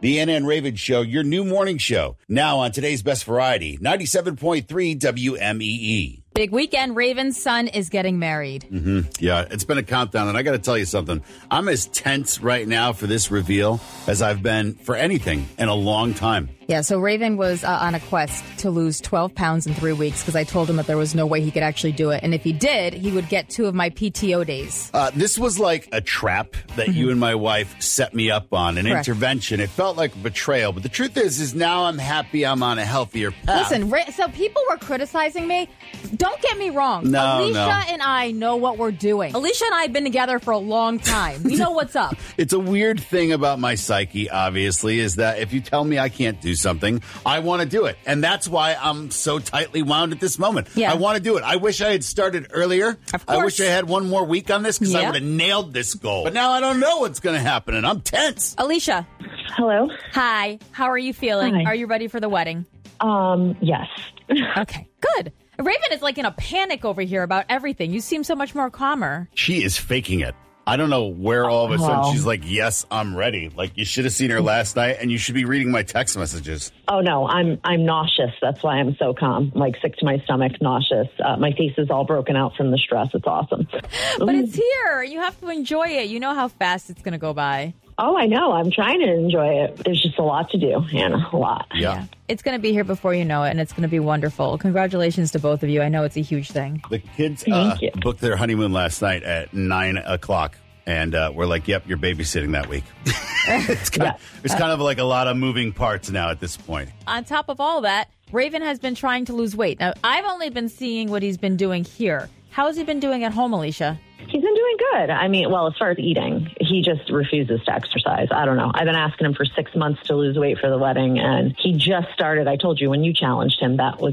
The Anna and Raven Show, your new morning show. Now on today's Best Variety, 97.3 WMEE. Big weekend. Raven's son is getting married. Yeah, it's been a countdown, and I got to tell you something. I'm as tense right now for this reveal as I've been for anything in a long time. Yeah, so Raven was on a quest to lose 12 pounds in 3 weeks because I told him that there was no way he could actually do it. And if he did, he would get 2 of my PTO days. This was like a trap that you and my wife set me up on, an intervention. It felt like a betrayal. But the truth is now I'm happy I'm on a healthier path. Listen, so people were criticizing me. Don't get me wrong. Alicia and I know what we're doing. Alicia and I have been together for a long time. We know what's up. It's a weird thing about my psyche, obviously, is that if you tell me I can't do something, I want to do it. And that's why I'm so tightly wound at this moment. Yeah. I want to do it. I wish I had started earlier. Of course. I wish I had one more week on this because I would have nailed this goal. But now I don't know what's going to happen, and I'm tense. Alicia. Hello. Hi. How are you feeling? Hi. Are you ready for the wedding? Yes. Okay, good. Raven is like in a panic over here about everything. You seem so much more calmer. She is faking it. I don't know where all of a sudden she's like, yes, I'm ready. Like, you should have seen her last night, and you should be reading my text messages. Oh, no, I'm nauseous. That's why I'm so calm. Like, sick to my stomach, nauseous. My face is all broken out from the stress. It's awesome. But it's here. You have to enjoy it. You know how fast it's going to go by. Oh, I know. I'm trying to enjoy it. There's just a lot to do, Hannah, a lot. Yeah. It's going to be here before you know it, and it's going to be wonderful. Congratulations to both of you. I know it's a huge thing. The kids Thank you. booked their honeymoon last night at 9 o'clock. And we're like, yep, you're babysitting that week. It's kind of like a lot of moving parts now at this point. On top of all that, Raven has been trying to lose weight. Now, I've only been seeing what he's been doing here. How has he been doing at home, Alicia? He's been doing good. I mean, well, as far as eating, he just refuses to exercise. I don't know. I've been asking him for 6 months to lose weight for the wedding, and he just started. I told you when you challenged him, that was